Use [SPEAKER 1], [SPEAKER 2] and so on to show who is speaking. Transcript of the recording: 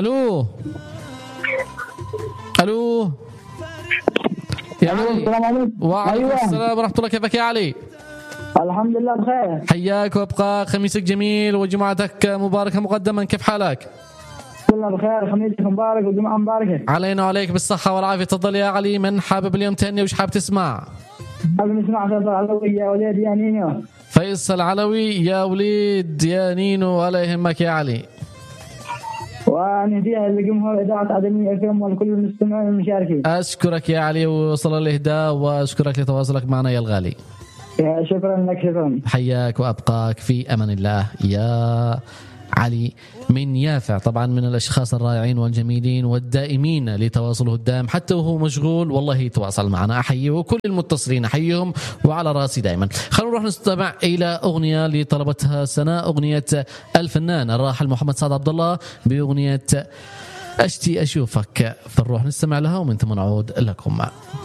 [SPEAKER 1] الو يا علي.
[SPEAKER 2] السلام عليكم.
[SPEAKER 1] وعليكم السلام ورحمة الله. كيفك يا علي؟
[SPEAKER 2] الحمد لله بخير.
[SPEAKER 1] حياك وابقاك، خميسك جميل وجمعتك مباركة مقدما. كيف حالك؟
[SPEAKER 2] كلنا بخير، خميسك مبارك وجمعة مباركة
[SPEAKER 1] علينا وعليك بالصحة والعافية. تفضل يا علي، من حابب اليوم تهني وش حابب تسمع؟
[SPEAKER 2] حابب نسمع فيصل علوي يا وليد يا نينو.
[SPEAKER 1] فيصل علوي يا وليد يا نينو، ولا يهمك يا علي.
[SPEAKER 2] ونهديها لجمهور إذاعة عدنية FM ولكل المستمعين والمشاركين.
[SPEAKER 1] أشكرك يا علي ووصل الإهداء، وأشكرك لتواصلك معنا يا الغالي.
[SPEAKER 2] شكرا لك. شكرا.
[SPEAKER 1] حياك وأبقاك في أمان الله يا علي من يافع، طبعا من الأشخاص الرائعين والجميلين والدائمين لتواصله الدائم حتى وهو مشغول، والله يتواصل معنا. أحييه وكل المتصلين أحييهم وعلى راسي دائما. خلونا نروح نستمع إلى أغنية لطلبتها سنة، أغنية الفنان الراحل محمد سعد عبد الله بأغنية أشتي أشوفك، فنروح نستمع لها ومن ثم نعود لكم.